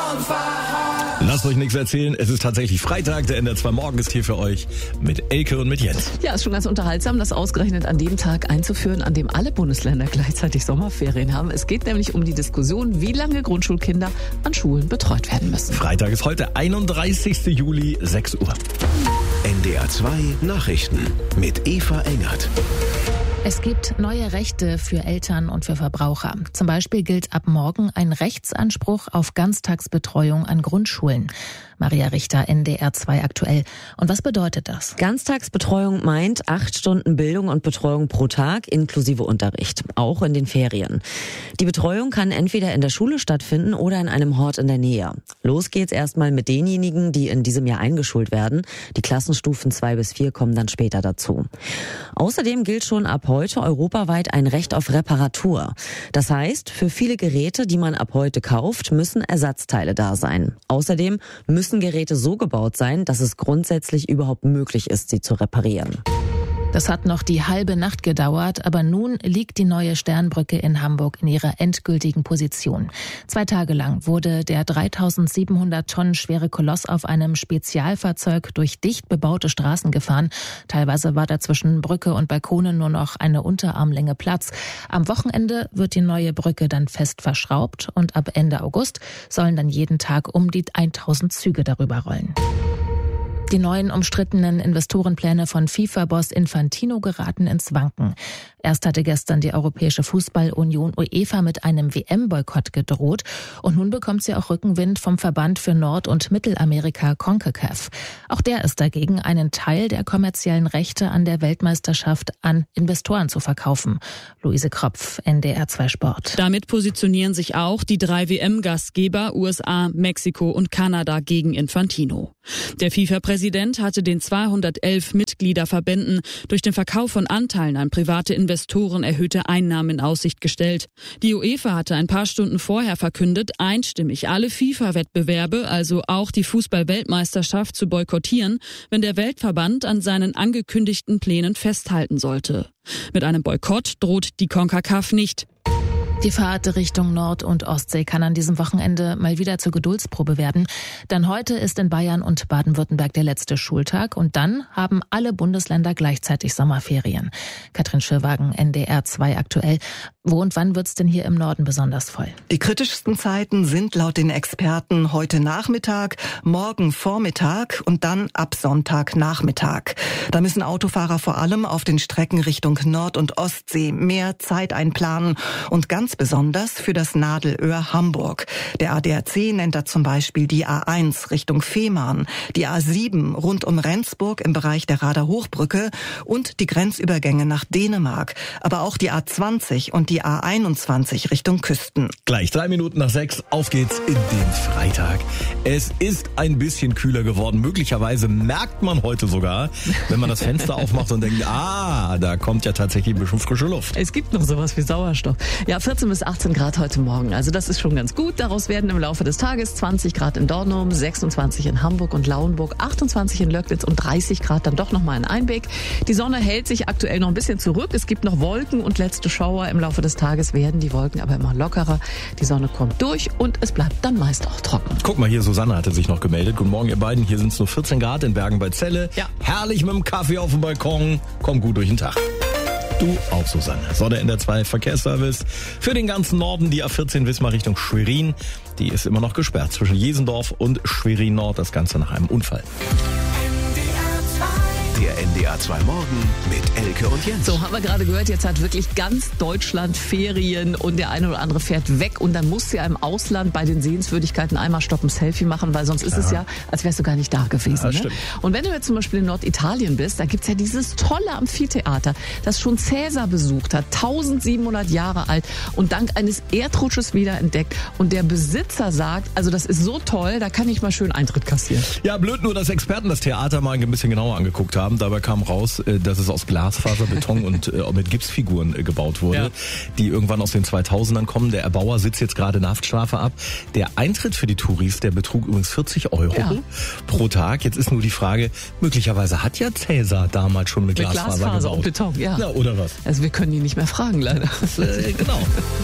Lasst euch nichts erzählen, es ist tatsächlich Freitag, der NDR 2 Morgen ist hier für euch mit Elke und mit Jens. Ja, ist schon ganz unterhaltsam, das ausgerechnet an dem Tag einzuführen, an dem alle Bundesländer gleichzeitig Sommerferien haben. Es geht nämlich um die Diskussion, wie lange Grundschulkinder an Schulen betreut werden müssen. Freitag ist heute 31. Juli, 6 Uhr. NDR 2 Nachrichten mit Eva Engert. Es gibt neue Rechte für Eltern und für Verbraucher. Zum Beispiel gilt ab morgen ein Rechtsanspruch auf Ganztagsbetreuung an Grundschulen. Maria Richter, NDR 2 aktuell. Und was bedeutet das? Ganztagsbetreuung meint 8 Stunden Bildung und Betreuung pro Tag inklusive Unterricht, auch in den Ferien. Die Betreuung kann entweder in der Schule stattfinden oder in einem Hort in der Nähe. Los geht's erstmal mit denjenigen, die in diesem Jahr eingeschult werden. Die Klassenstufen 2 bis 4 kommen dann später dazu. Außerdem gilt schon ab heute europaweit ein Recht auf Reparatur. Das heißt, für viele Geräte, die man ab heute kauft, müssen Ersatzteile da sein. Außerdem müssen Geräte so gebaut sein, dass es grundsätzlich überhaupt möglich ist, sie zu reparieren. Das hat noch die halbe Nacht gedauert, aber nun liegt die neue Sternbrücke in Hamburg in ihrer endgültigen Position. 2 Tage lang wurde der 3700 Tonnen schwere Koloss auf einem Spezialfahrzeug durch dicht bebaute Straßen gefahren. Teilweise war da zwischen Brücke und Balkone nur noch eine Unterarmlänge Platz. Am Wochenende wird die neue Brücke dann fest verschraubt und ab Ende August sollen dann jeden Tag um die 1000 Züge darüber rollen. Die neuen umstrittenen Investorenpläne von FIFA-Boss Infantino geraten ins Wanken. Erst hatte gestern die Europäische Fußballunion UEFA mit einem WM-Boykott gedroht und nun bekommt sie auch Rückenwind vom Verband für Nord- und Mittelamerika CONCACAF. Auch der ist dagegen, einen Teil der kommerziellen Rechte an der Weltmeisterschaft an Investoren zu verkaufen. Luise Kropf, NDR 2 Sport. Damit positionieren sich auch die 3 WM-Gastgeber USA, Mexiko und Kanada gegen Infantino. Der FIFA-Präsident hatte den 211 Mitgliederverbänden durch den Verkauf von Anteilen an private Investoren erhöhte Einnahmen in Aussicht gestellt. Die UEFA hatte ein paar Stunden vorher verkündet, einstimmig alle FIFA-Wettbewerbe, also auch die Fußball-Weltmeisterschaft, zu boykottieren, wenn der Weltverband an seinen angekündigten Plänen festhalten sollte. Mit einem Boykott droht die CONCACAF nicht. Die Fahrt Richtung Nord- und Ostsee kann an diesem Wochenende mal wieder zur Geduldsprobe werden. Denn heute ist in Bayern und Baden-Württemberg der letzte Schultag und dann haben alle Bundesländer gleichzeitig Sommerferien. Katrin Schirwagen, NDR 2 aktuell. Wo und wann wird's denn hier im Norden besonders voll? Die kritischsten Zeiten sind laut den Experten heute Nachmittag, morgen Vormittag und dann ab Sonntagnachmittag. Da müssen Autofahrer vor allem auf den Strecken Richtung Nord- und Ostsee mehr Zeit einplanen und ganz besonders für das Nadelöhr Hamburg. Der ADAC nennt da zum Beispiel die A1 Richtung Fehmarn, die A7 rund um Rendsburg im Bereich der Rader Hochbrücke und die Grenzübergänge nach Dänemark, aber auch die A20 und die A21 Richtung Küsten. Gleich 3 Minuten nach 6, auf geht's in den Freitag. Es ist ein bisschen kühler geworden. Möglicherweise merkt man heute sogar, wenn man das Fenster aufmacht und denkt, da kommt ja tatsächlich ein bisschen frische Luft. Es gibt noch sowas wie Sauerstoff. Ja, 14 bis 18 Grad heute Morgen. Also das ist schon ganz gut. Daraus werden im Laufe des Tages 20 Grad in Dornum, 26 in Hamburg und Lauenburg, 28 in Löcknitz und 30 Grad dann doch nochmal in Einbeck. Die Sonne hält sich aktuell noch ein bisschen zurück. Es gibt noch Wolken und letzte Schauer. Im Laufe des Tages werden die Wolken aber immer lockerer. Die Sonne kommt durch und es bleibt dann meist auch trocken. Guck mal hier, Susanne hatte sich noch gemeldet. Guten Morgen, ihr beiden. Hier sind es nur 14 Grad in Bergen bei Celle. Ja. Herrlich mit dem Kaffee auf dem Balkon. Komm gut durch den Tag. Du auch, Susanne. So, der NDR 2 Verkehrsservice für den ganzen Norden. Die A14 Wismar Richtung Schwerin. Die ist immer noch gesperrt zwischen Jesendorf und Schwerin Nord. Das Ganze nach einem Unfall. Der NDR 2 Morgen mit Elke und Jens. So, haben wir gerade gehört, jetzt hat wirklich ganz Deutschland Ferien und der eine oder andere fährt weg und dann musst du ja im Ausland bei den Sehenswürdigkeiten einmal stoppen, Selfie machen, weil sonst ist es ja, als wärst du gar nicht da gewesen. Ja, ne? stimmt. Und wenn du jetzt zum Beispiel in Norditalien bist, da gibt's ja dieses tolle Amphitheater, das schon Cäsar besucht hat, 1700 Jahre alt und dank eines Erdrutsches wiederentdeckt. Und der Besitzer sagt, also das ist so toll, da kann ich mal schön Eintritt kassieren. Ja, blöd nur, dass Experten das Theater mal ein bisschen genauer angeguckt haben. Dabei kam raus, dass es aus Glasfaser, Beton und mit Gipsfiguren gebaut wurde, die irgendwann aus den 2000ern kommen. Der Erbauer sitzt jetzt gerade eine Haftstrafe ab. Der Eintritt für die Touris, der betrug übrigens 40 Euro pro Tag. Jetzt ist nur die Frage, möglicherweise hat ja Cäsar damals schon mit Glasfaser gebaut. Und Beton, ja. Ja, oder was? Also wir können ihn nicht mehr fragen, leider. Genau.